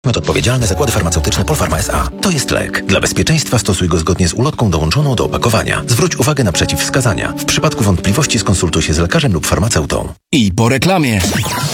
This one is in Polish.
Odpowiedzialne zakłady farmaceutyczne Polpharma S.A. To jest lek. Dla bezpieczeństwa stosuj go zgodnie z ulotką dołączoną do opakowania. Zwróć uwagę na przeciwwskazania. W przypadku wątpliwości skonsultuj się z lekarzem lub farmaceutą. I po reklamie.